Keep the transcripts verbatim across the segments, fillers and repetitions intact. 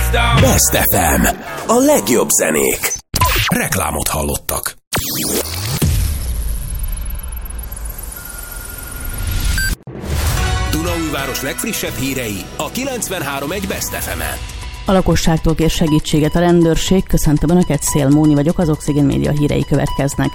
Best ef em. A legjobb zenék. Reklámot hallottak. Dunaújváros legfrissebb hírei a kilencvenhárom egy Best ef emen. A lakosságtól kér segítséget a rendőrség. Köszöntöm Önöket, Szél Móni vagyok, az Oxygen Média hírei következnek.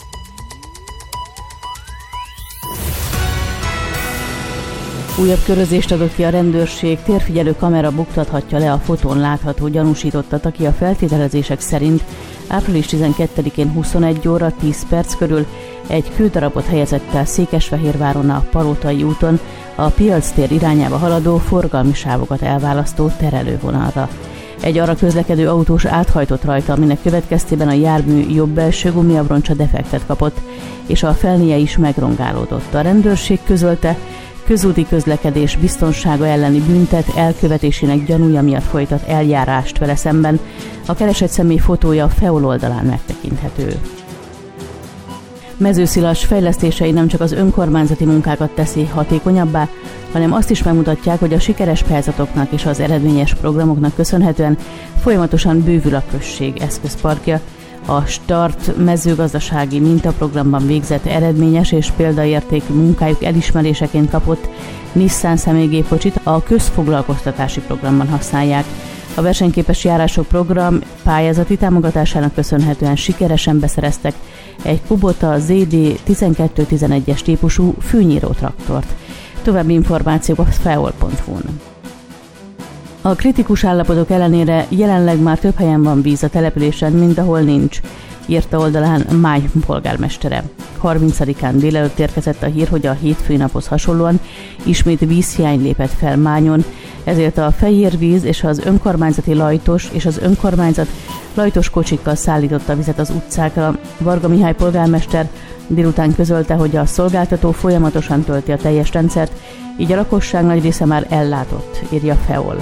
Újabb körözést adott ki a rendőrség, térfigyelő kamera buktathatja le a fotón látható gyanúsítottat, aki a feltételezések szerint április tizenkettedikén huszonegy óra tíz perc körül egy kődarabot helyezett el Székesfehérváron a Palótai úton a Piactér irányába haladó forgalmi sávokat elválasztó terelővonalra. Egy arra közlekedő autós áthajtott rajta, aminek következtében a jármű jobb belső gumiabroncsa defektet kapott, és a felnie is megrongálódott. A rendőrség közölte, közúti közlekedés biztonsága elleni büntet elkövetésének gyanúja miatt folytat eljárást vele szemben. A keresett személy fotója a Feol oldalán megtekinthető. Mezőszilas fejlesztései nem csak az önkormányzati munkákat teszi hatékonyabbá, hanem azt is megmutatják, hogy a sikeres pályázatoknak és az eredményes programoknak köszönhetően folyamatosan bővül a község eszközparkja. A Start mezőgazdasági mintaprogramban végzett eredményes és példaértékű munkájuk elismeréseként kapott Nissan személygépkocsit a közfoglalkoztatási programban használják. A versenyképes járások program pályázati támogatásának köszönhetően sikeresen beszereztek egy Kubota zé dé tizenkettő-tizenegyes típusú fűnyíró traktort. További információk a feol pont hu-n. A kritikus állapotok ellenére jelenleg már több helyen van víz a településen, mint ahol nincs, írta oldalán Máj polgármestere. harmincadikán délelőtt érkezett a hír, hogy a hétfői naphoz hasonlóan ismét vízhiány lépett fel Mányon, ezért a Fehérvíz és az önkormányzati lajtos és az önkormányzat lajtos kocsikkal szállította vizet az utcákra. Varga Mihály polgármester délután közölte, hogy a szolgáltató folyamatosan tölti a teljes rendszert, így a lakosság nagy része már ellátott, írja Feol.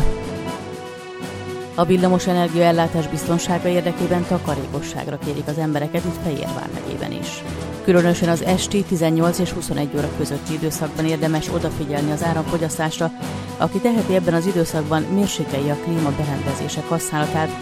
A villamos energia ellátás biztonsága érdekében takarékosságra kérik az embereket itt Fejér vármegyében is. Különösen az esti tizennyolc és huszonegy óra közötti időszakban érdemes odafigyelni az áramfogyasztásra. Aki teheti, ebben az időszakban mérsékelje a klímaberendezések használatát,